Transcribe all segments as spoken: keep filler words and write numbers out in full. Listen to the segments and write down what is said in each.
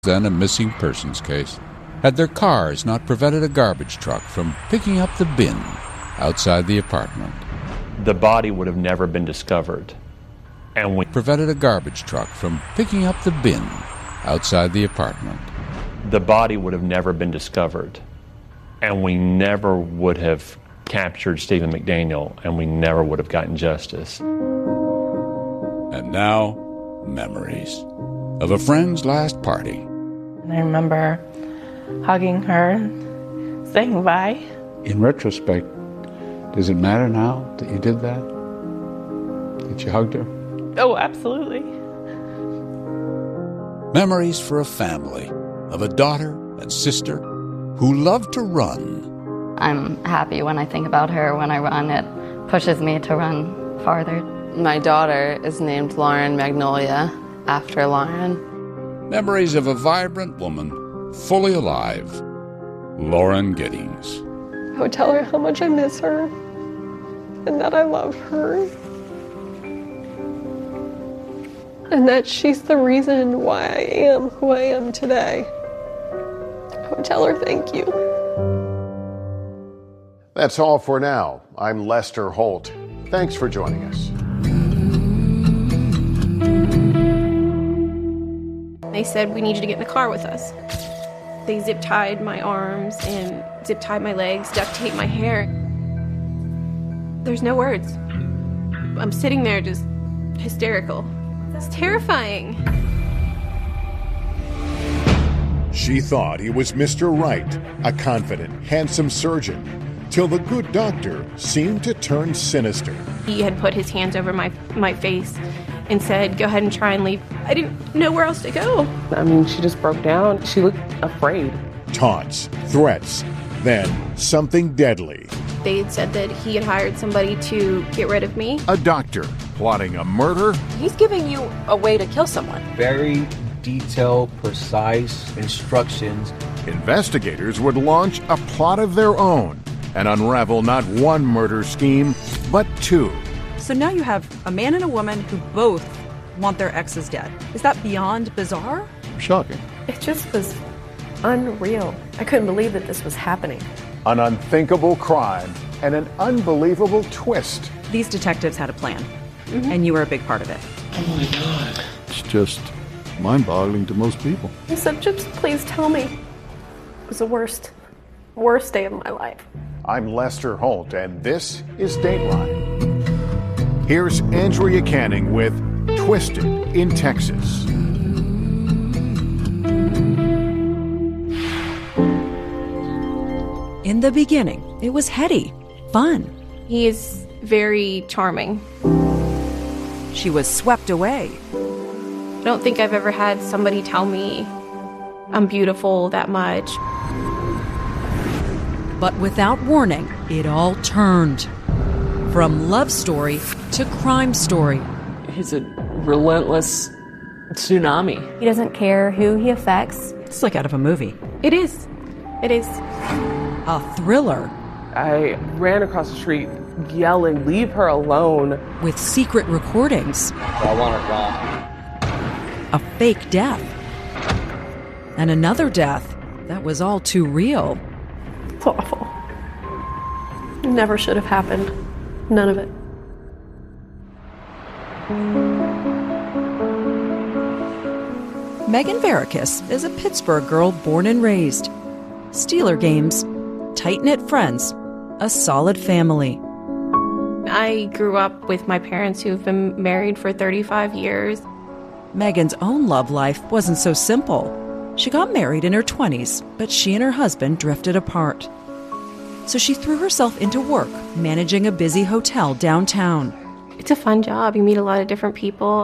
then a missing persons case. Had their cars not prevented a garbage truck from picking up the bin outside the apartment. The body would have never been discovered. And we prevented a garbage truck from picking up the bin outside the apartment. The body would have never been discovered. And we never would have captured Stephen McDaniel, and we never would have gotten justice. And now, memories of a friend's last party. I remember hugging her, saying bye. In retrospect, does it matter now that you did that? That you hugged her? Oh, absolutely. Memories for a family of a daughter and sister who loved to run. I'm happy when I think about her. When I run, it pushes me to run farther. My daughter is named Lauren Magnolia after Lauren. Memories of a vibrant woman, fully alive, Lauren Giddings. I would tell her how much I miss her and that I love her and that she's the reason why I am who I am today. I would tell her thank you. That's all for now. I'm Lester Holt. Thanks for joining us. They said, we need you to get in the car with us. They zip-tied my arms and zip-tied my legs, duct-taped my hair. There's no words. I'm sitting there just hysterical. It's terrifying. She thought he was Mister Right, a confident, handsome surgeon, till the good doctor seemed to turn sinister. He had put his hands over my my face and said, go ahead and try and leave. I didn't know where else to go. I mean, she just broke down. She looked afraid. Taunts, threats, then something deadly. They had said that he had hired somebody to get rid of me. A doctor plotting a murder. He's giving you a way to kill someone. Very detailed, precise instructions. Investigators would launch a plot of their own and unravel not one murder scheme, but two. So now you have a man and a woman who both want their exes dead. Is that beyond bizarre? Shocking. It just was unreal. I couldn't believe that this was happening. An unthinkable crime and an unbelievable twist. These detectives had a plan, mm-hmm. and you were a big part of it. Oh my God. It's just mind-boggling to most people. He said, just please tell me. It was the worst, worst day of my life. I'm Lester Holt, and this is Dateline. Here's Andrea Canning with Twisted in Texas. In the beginning, it was heady, fun. He is very charming. She was swept away. I don't think I've ever had somebody tell me I'm beautiful that much. But without warning, it all turned. From love story to crime story. He's a relentless tsunami. He doesn't care who he affects. It's like out of a movie. It is. It is. A thriller. I ran across the street yelling, leave her alone. With secret recordings. I want her gone. A fake death. And another death that was all too real. It's awful. It never should have happened. None of it. Megan Varakis is a Pittsburgh girl born and raised. Steeler games, tight-knit friends, a solid family. I grew up with my parents who've been married for thirty-five years. Megan's own love life wasn't so simple. She got married in her twenties, but she and her husband drifted apart. So she threw herself into work, managing a busy hotel downtown. It's a fun job. You meet a lot of different people.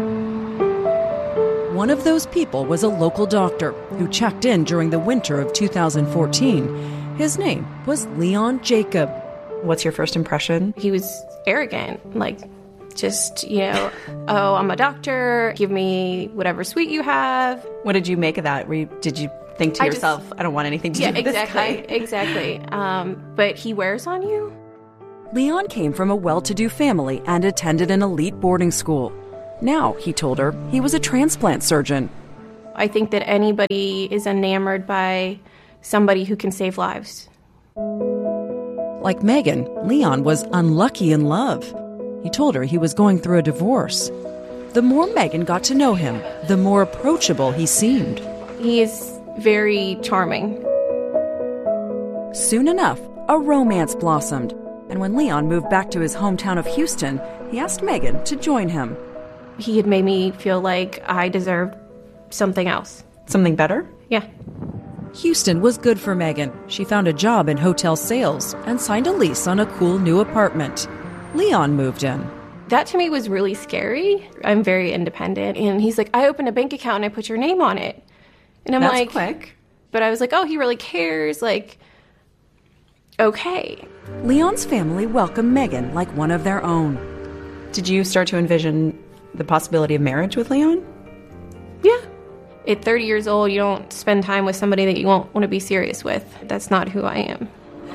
One of those people was a local doctor who checked in during the winter of two thousand fourteen. His name was Leon Jacob. What's your first impression? He was arrogant, like just, you know, oh, I'm a doctor, give me whatever suite you have. What did you make of that? Were you, did you think to I yourself, just, I don't want anything to yeah, do with exactly, this guy? Exactly. Um, but he wears on you? Leon came from a well-to-do family and attended an elite boarding school. Now, he told her, he was a transplant surgeon. I think that anybody is enamored by somebody who can save lives. Like Megan, Leon was unlucky in love. He told her he was going through a divorce. The more Megan got to know him, the more approachable he seemed. He is very charming. Soon enough, a romance blossomed. And when Leon moved back to his hometown of Houston, he asked Megan to join him. He had made me feel like I deserved something else. Something better? Yeah. Houston was good for Megan. She found a job in hotel sales and signed a lease on a cool new apartment. Leon moved in. That to me was really scary. I'm very independent. And he's like, I opened a bank account and I put your name on it. And I'm That's like, quick. But I was like, oh, he really cares. Like, okay. Leon's family welcomed Megan like one of their own. Did you start to envision the possibility of marriage with Leon? Yeah. At thirty years old, you don't spend time with somebody that you won't want to be serious with. That's not who I am.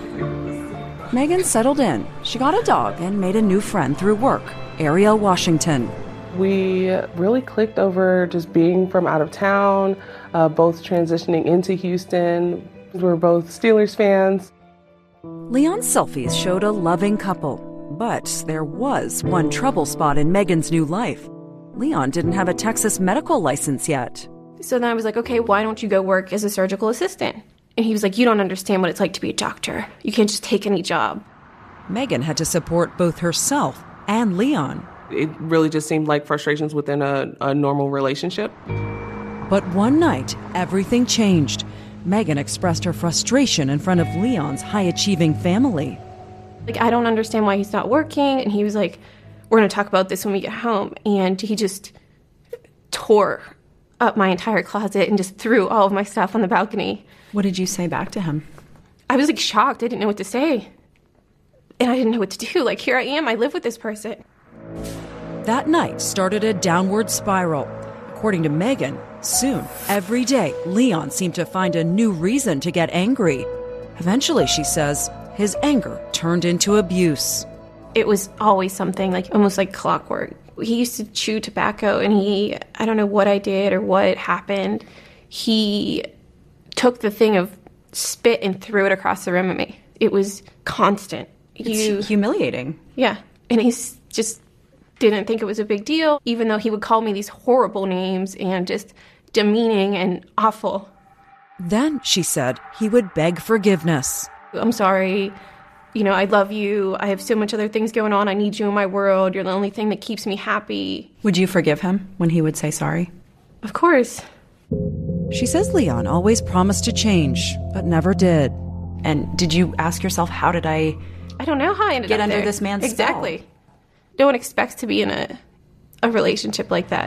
Megan settled in. She got a dog and made a new friend through work, Ariel Washington. We really clicked over just being from out of town, uh, both transitioning into Houston. We're both Steelers fans. Leon's selfies showed a loving couple, but there was one trouble spot in Megan's new life. Leon didn't have a Texas medical license yet. So then I was like, okay, why don't you go work as a surgical assistant? And he was like, you don't understand what it's like to be a doctor. You can't just take any job. Megan had to support both herself and Leon. It really just seemed like frustrations within a, a normal relationship. But one night, everything changed. Megan expressed her frustration in front of Leon's high-achieving family. Like, I don't understand why he's not working. And he was like, we're going to talk about this when we get home. And he just tore up my entire closet and just threw all of my stuff on the balcony. What did you say back to him? I was like shocked. I didn't know what to say. And I didn't know what to do. Like, here I am. I live with this person. That night started a downward spiral. According to Megan, soon, every day, Leon seemed to find a new reason to get angry. Eventually, she says, his anger turned into abuse. It was always something, like almost like clockwork. He used to chew tobacco, and he, I don't know what I did or what happened. He took the thing of spit and threw it across the room at me. It was constant. It's you, humiliating. Yeah. And he just didn't think it was a big deal, even though he would call me these horrible names and just demeaning and awful. Then, she said, he would beg forgiveness. I'm sorry. You know, I love you. I have so much other things going on. I need you in my world. You're the only thing that keeps me happy. Would you forgive him when he would say sorry? Of course. She says Leon always promised to change, but never did. And did you ask yourself, how did I... I don't know how I ended get up under there. this man's Exactly. spell? No one expects to be in a, a relationship like that.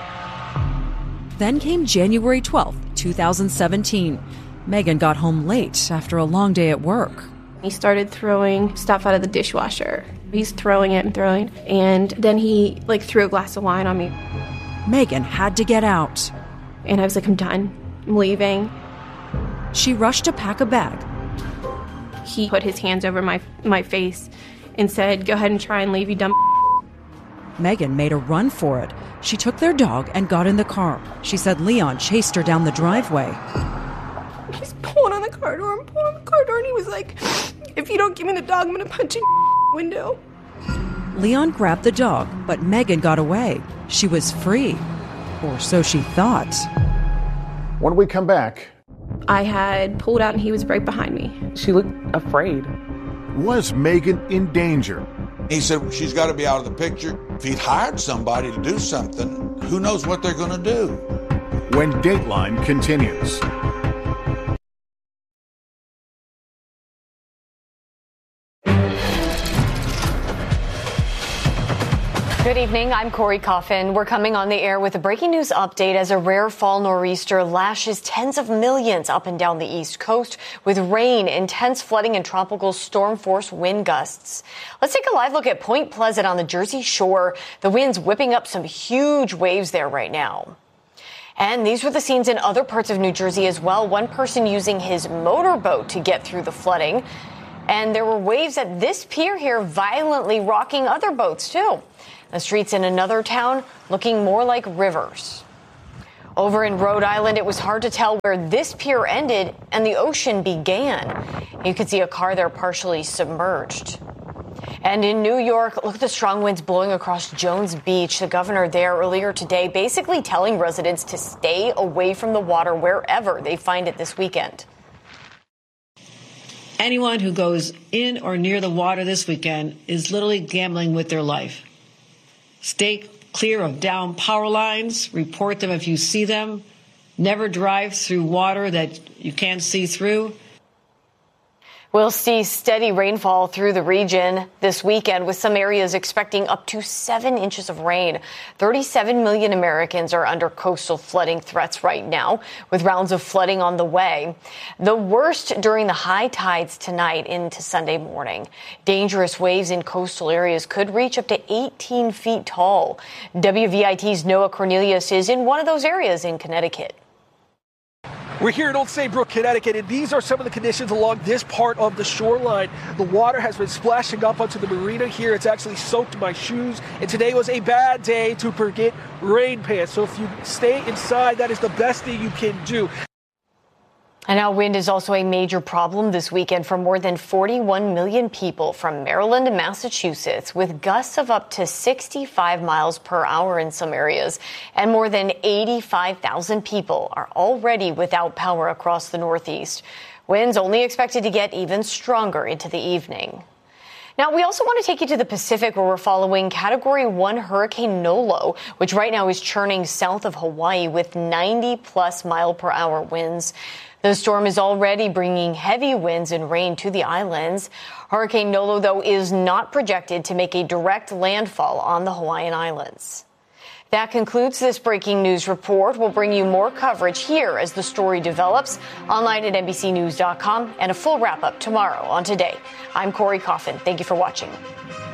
Then came January twelfth, twenty seventeen. Megan got home late after a long day at work. He started throwing stuff out of the dishwasher. He's throwing it and throwing. And then he, like, threw a glass of wine on me. Megan had to get out. And I was like, I'm done. I'm leaving. She rushed to pack a bag. He put his hands over my my face and said, go ahead and try and leave, you dumb. Megan made a run for it. She took their dog and got in the car. She said Leon chased her down the driveway. He's pulling on the car door and pulling on the car door, and he was like, if you don't give me the dog, I'm going to punch in your window. Leon grabbed the dog, but Megan got away. She was free. Or so she thought. When we come back... I had pulled out and he was right behind me. She looked afraid. Was Megan in danger? He said she's got to be out of the picture. If he'd hired somebody to do something, who knows what they're going to do? When Dateline continues. Good evening, I'm Corey Coffin. We're coming on the air with a breaking news update as a rare fall nor'easter lashes tens of millions up and down the East Coast with rain, intense flooding, and tropical storm force wind gusts. Let's take a live look at Point Pleasant on the Jersey Shore. The wind's whipping up some huge waves there right now. And these were the scenes in other parts of New Jersey as well. One person using his motorboat to get through the flooding. And there were waves at this pier here violently rocking other boats too. The streets in another town looking more like rivers. Over in Rhode Island, it was hard to tell where this pier ended and the ocean began. You could see a car there partially submerged. And in New York, look at the strong winds blowing across Jones Beach. The governor there earlier today basically telling residents to stay away from the water wherever they find it this weekend. Anyone who goes in or near the water this weekend is literally gambling with their life. Stay clear of downed power lines. Report them if you see them. Never drive through water that you can't see through. We'll see steady rainfall through the region this weekend, with some areas expecting up to seven inches of rain. thirty-seven million Americans are under coastal flooding threats right now, with rounds of flooding on the way. The worst during the high tides tonight into Sunday morning. Dangerous waves in coastal areas could reach up to eighteen feet tall. W V I T's Noah Cornelius is in one of those areas in Connecticut. We're here in Old Saybrook, Connecticut, and these are some of the conditions along this part of the shoreline. The water has been splashing up onto the marina here. It's actually soaked my shoes, and today was a bad day to forget rain pants. So if you stay inside, that is the best thing you can do. And now wind is also a major problem this weekend for more than forty-one million people from Maryland to Massachusetts, with gusts of up to sixty-five miles per hour in some areas. And more than eighty-five thousand people are already without power across the Northeast. Winds only expected to get even stronger into the evening. Now, we also want to take you to the Pacific, where we're following Category one Hurricane Nolo, which right now is churning south of Hawaii with ninety plus mile per hour winds. The storm is already bringing heavy winds and rain to the islands. Hurricane Nolo, though, is not projected to make a direct landfall on the Hawaiian Islands. That concludes this breaking news report. We'll bring you more coverage here as the story develops, online at N B C News dot com, and a full wrap-up tomorrow on Today. I'm Corey Coffin. Thank you for watching.